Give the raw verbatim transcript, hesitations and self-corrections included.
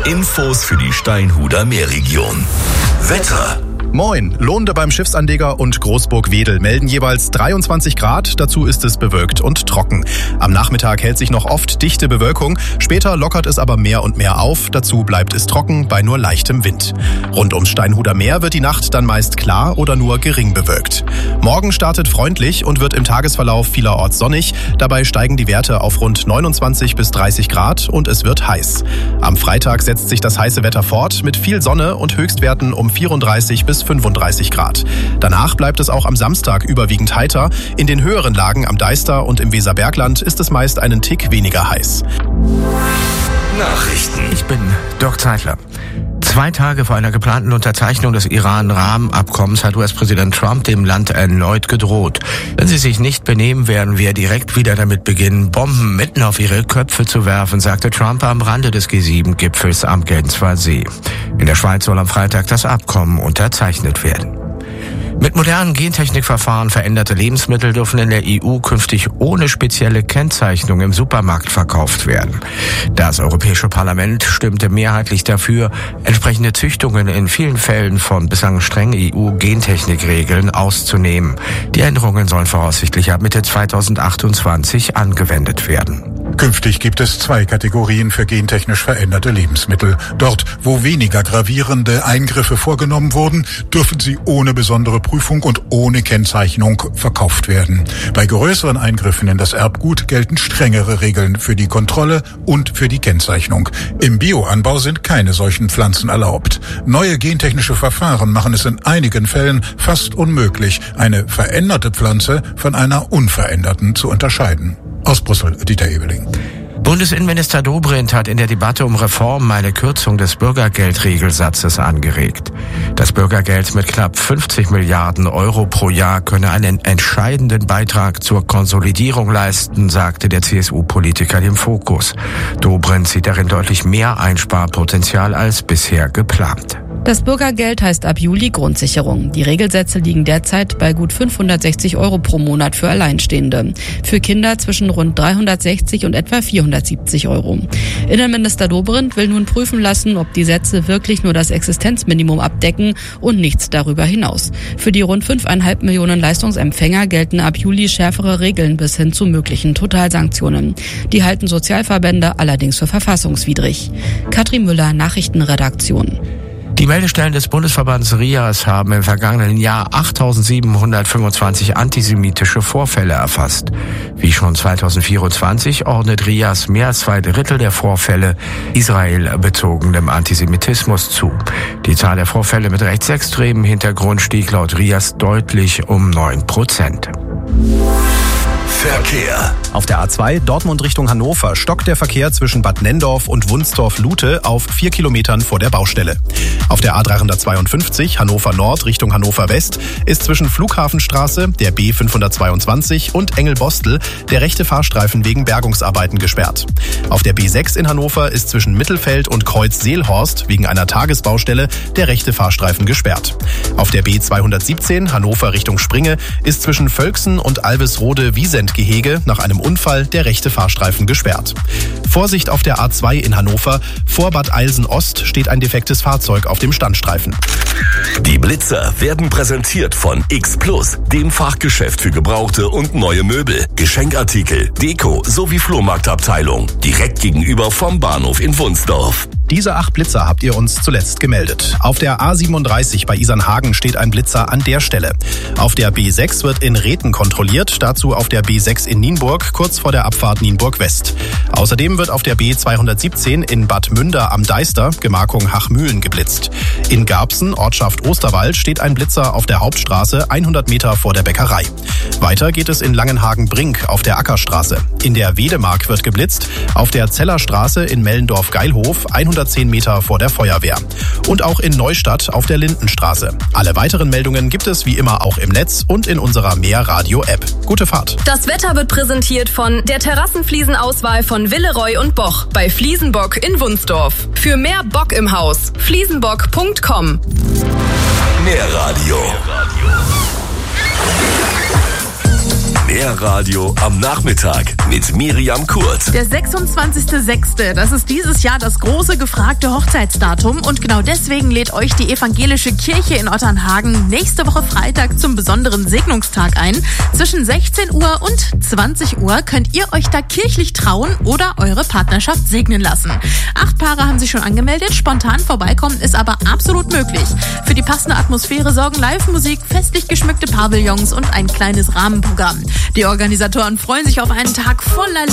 Infos für die Steinhuder Meerregion. Wetter. Moin, Lohnde beim Schiffsanleger und Großburg-Wedel melden jeweils dreiundzwanzig Grad, dazu ist es bewölkt und trocken. Am Nachmittag hält sich noch oft dichte Bewölkung, später lockert es aber mehr und mehr auf, dazu bleibt es trocken bei nur leichtem Wind. Rund ums Steinhuder Meer wird die Nacht dann meist klar oder nur gering bewölkt. Morgen startet freundlich und wird im Tagesverlauf vielerorts sonnig, dabei steigen die Werte auf rund neunundzwanzig bis dreißig Grad und es wird heiß. Am Freitag setzt sich das heiße Wetter fort mit viel Sonne und Höchstwerten um vierunddreißig bis fünfunddreißig Grad. Danach bleibt es auch am Samstag überwiegend heiter. In den höheren Lagen am Deister und im Weserbergland ist es meist einen Tick weniger heiß. Nachrichten. Ich bin Dirk Zeitler. Zwei Tage vor einer geplanten Unterzeichnung des Iran-Rahmenabkommens hat U S-Präsident Trump dem Land erneut gedroht. Wenn sie sich nicht benehmen, werden wir direkt wieder damit beginnen, Bomben mitten auf ihre Köpfe zu werfen, sagte Trump am Rande des G sieben Gipfels am Genfer See. In der Schweiz soll am Freitag das Abkommen unterzeichnet werden. Mit modernen Gentechnikverfahren veränderte Lebensmittel dürfen in der E U künftig ohne spezielle Kennzeichnung im Supermarkt verkauft werden. Das Europäische Parlament stimmte mehrheitlich dafür, entsprechende Züchtungen in vielen Fällen von bislang strengen E U-Gentechnikregeln auszunehmen. Die Änderungen sollen voraussichtlich ab Mitte zweitausendachtundzwanzig angewendet werden. Künftig gibt es zwei Kategorien für gentechnisch veränderte Lebensmittel. Dort, wo weniger gravierende Eingriffe vorgenommen wurden, dürfen sie ohne besondere Prüfung und ohne Kennzeichnung verkauft werden. Bei größeren Eingriffen in das Erbgut gelten strengere Regeln für die Kontrolle und für die Kennzeichnung. Im Bioanbau sind keine solchen Pflanzen erlaubt. Neue gentechnische Verfahren machen es in einigen Fällen fast unmöglich, eine veränderte Pflanze von einer unveränderten zu unterscheiden. Aus Brüssel, Dieter Ebeling. Bundesinnenminister Dobrindt hat in der Debatte um Reformen eine Kürzung des Bürgergeldregelsatzes angeregt. Das Bürgergeld mit knapp fünfzig Milliarden Euro pro Jahr könne einen entscheidenden Beitrag zur Konsolidierung leisten, sagte der C S U-Politiker dem Fokus. Dobrindt sieht darin deutlich mehr Einsparpotenzial als bisher geplant. Das Bürgergeld heißt ab Juli Grundsicherung. Die Regelsätze liegen derzeit bei gut fünfhundertsechzig Euro pro Monat für Alleinstehende. Für Kinder zwischen rund dreihundertsechzig und etwa vierhundertsiebzig Euro. Innenminister Dobrindt will nun prüfen lassen, ob die Sätze wirklich nur das Existenzminimum abdecken und nichts darüber hinaus. Für die rund fünfeinhalb Millionen Leistungsempfänger gelten ab Juli schärfere Regeln bis hin zu möglichen Totalsanktionen. Die halten Sozialverbände allerdings für verfassungswidrig. Katrin Müller, Nachrichtenredaktion. Die Meldestellen des Bundesverbands RIAS haben im vergangenen Jahr achttausendsiebenhundertfünfundzwanzig antisemitische Vorfälle erfasst. Wie schon zweitausendvierundzwanzig ordnet RIAS mehr als zwei Drittel der Vorfälle israelbezogenem Antisemitismus zu. Die Zahl der Vorfälle mit rechtsextremem Hintergrund stieg laut RIAS deutlich um neun Prozent. Verkehr. Auf der A zwei Dortmund Richtung Hannover stockt der Verkehr zwischen Bad Nenndorf und Wunstorf-Lute auf vier Kilometern vor der Baustelle. Auf der A dreihundertzweiundfünfzig Hannover Nord Richtung Hannover West ist zwischen Flughafenstraße, der B fünfhundertzweiundzwanzig und Engelbostel der rechte Fahrstreifen wegen Bergungsarbeiten gesperrt. Auf der B sechs in Hannover ist zwischen Mittelfeld und Kreuz-Seelhorst wegen einer Tagesbaustelle der rechte Fahrstreifen gesperrt. Auf der B zweihundertsiebzehn Hannover Richtung Springe ist zwischen Völksen und Albisrode-Wiesent-Gehege nach einem Unfall der rechte Fahrstreifen gesperrt. Vorsicht auf der A zwei in Hannover. Vor Bad Eilsen Ost steht ein defektes Fahrzeug auf dem Standstreifen. Die Blitzer werden präsentiert von X Plus, dem Fachgeschäft für gebrauchte und neue Möbel, Geschenkartikel, Deko sowie Flohmarktabteilung. Direkt gegenüber vom Bahnhof in Wunsdorf. Diese acht Blitzer habt ihr uns zuletzt gemeldet. Auf der A siebenunddreißig bei Isernhagen steht ein Blitzer an der Stelle. Auf der B sechs wird in Rethen kontrolliert, dazu auf der B sechs in Nienburg, kurz vor der Abfahrt Nienburg West. Außerdem wird auf der B zweihundertsiebzehn in Bad Münder am Deister, Gemarkung Hachmühlen, geblitzt. In Garbsen, Ortschaft Osterwald, steht ein Blitzer auf der Hauptstraße hundert Meter vor der Bäckerei. Weiter geht es in Langenhagen-Brink auf der Ackerstraße. In der Wedemark wird geblitzt, auf der Zellerstraße in Mellendorf-Geilhof hundertzehn Meter vor der Feuerwehr. Und auch in Neustadt auf der Lindenstraße. Alle weiteren Meldungen gibt es wie immer auch im Netz und in unserer Mehr-Radio-App. Gute Fahrt. Das Wetter wird präsentiert von der Terrassenfliesenauswahl von Willeroy und Boch bei Fliesenbock in Wunsdorf. Für mehr Bock im Haus. fliesenbock punkt com. Mehr Radio. Mehr Radio am Nachmittag mit Miriam Kurz. Der sechsundzwanzigster sechster Das ist dieses Jahr das große gefragte Hochzeitsdatum und genau deswegen lädt euch die evangelische Kirche in Otternhagen nächste Woche Freitag zum besonderen Segnungstag ein. Zwischen sechzehn Uhr und zwanzig Uhr könnt ihr euch da kirchlich trauen oder eure Partnerschaft segnen lassen. Acht Paare haben sich schon angemeldet, spontan vorbeikommen ist aber absolut möglich. Für die passende Atmosphäre sorgen Live-Musik, festlich geschmückte Pavillons und ein kleines Rahmenprogramm. Die Organisatoren freuen sich auf einen Tag voller